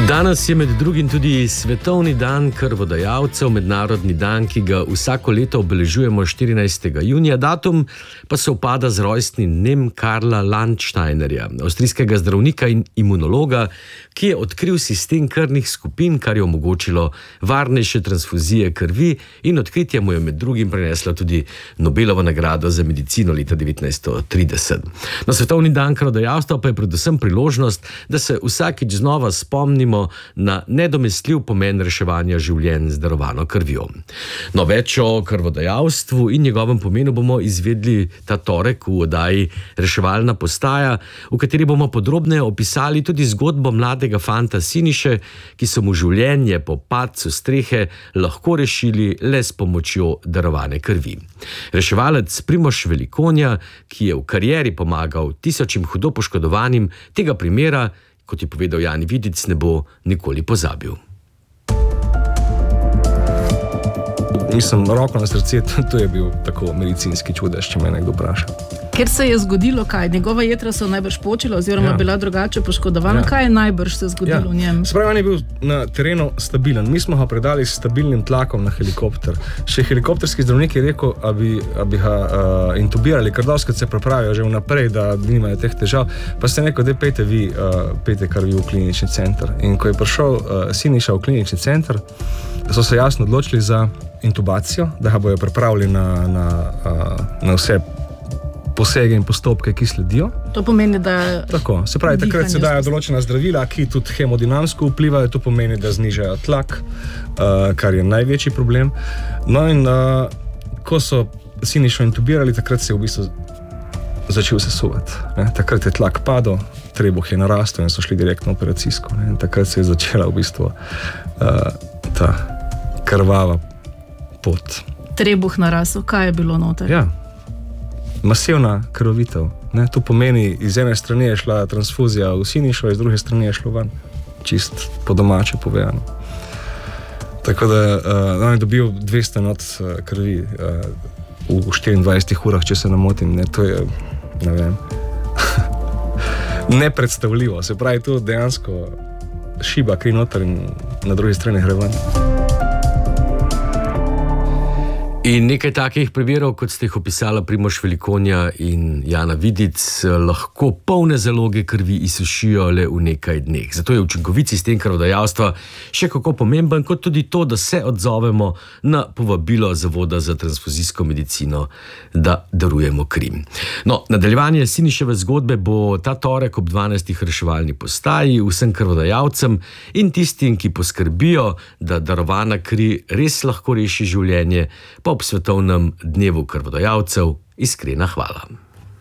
Danes je med drugim tudi Svetovni dan krvodajalcev, mednarodni dan, ki ga vsako leto obeležujemo 14. junija. Datum pa se upada z rojstnim dnem Karla Landsteinerja, avstrijskega zdravnika in imunologa, ki je odkril sistem krvnih skupin, kar je omogočilo varnejše transfuzije krvi, in odkritje mu je med drugim prinesla tudi Nobelovo nagrado za medicino leta 1930. Na Svetovni dan krvodajalstva pa je predvsem priložnost, da se vsakič znova spomnimo na nedomestljiv pomen reševanja življenj z darovano krvjo. No, več o krvodajalstvu in njegovem pomenu bomo izvedli ta torek v oddaji Reševalna postaja, v kateri bomo podrobneje opisali tudi zgodbo mladega fanta Siniše, ki so mu življenje po padcu strehe lahko rešili le s pomočjo darovane krvi. Reševalec Primož Velikonja, ki je v karieri pomagal tisočim hudo poškodovanim, tega primera, kot je povedal Jani Vidic, ne bo nikoli pozabil. Mislim, roko na srce, to je bil tako medicinski čudež, če me nekdo vpraša. Ker se je zgodilo kaj? Njegova jetra so najbrž počila oziroma bila drugače poškodovana. Kaj je najbrž se zgodilo v njem? Spravi, on je bil na terenu stabilen. Mi smo ga predali s stabilnim tlakom na helikopter. Še helikopterski zdravnik je rekel, abi ga intubirali, ker doskrat se prepravijo že vnaprej, da nimajo teh težav. Pa ste rekel, da pejte kar vi v klinični center. In ko je prišel Siniša v klinični center, so se jasno odločili za intubacijo, da ga bojo pripravili na vse posege in postopke, ki sledijo. To pomeni, da... Tako, se pravi, takrat se dajo določena zdravila, ki tudi hemodinamsko vplivajo, to pomeni, da znižajo tlak, kar je največji problem. No in ko so Sinišo intubirali, takrat se je v bistvu začel sesuvati. Takrat je tlak padel, trebuh je narastel in so šli direktno operacijsko. Takrat se je začela v bistvu ta krvava pot. Trebuh narasel, kaj je bilo noter? Ja. Masivna krvavitev. To pomeni, iz ene strani je šla transfuzija v Sinišo, iz druge strani je šlo ven. Čist po domače povedano. Tako da on je dobil 200 not krvi v 24 urah, če se ne motim. To je, ne vem, nepredstavljivo. Se pravi, to dejansko šiba kri noter in na drugi strani gre ven. In nekaj takih primerov, kot ste jih opisala Primož Velikonja in Jana Vidic, lahko polne zaloge krvi izsušijo le v nekaj dneh. Zato je učinkovit sistem krvodajalstva še kako pomemben, kot tudi to, da se odzovemo na povabilo Zavoda za transfuzijsko medicino, da darujemo kri. No, nadaljevanje Siniševe zgodbe bo ta torek ob 12. reševalni postaji. Vsem krvodajalcem in tistim, ki poskrbijo, da darovana kri res lahko reši življenje, ob Svetovnem dnevu krvodajalcev iskrena hvala.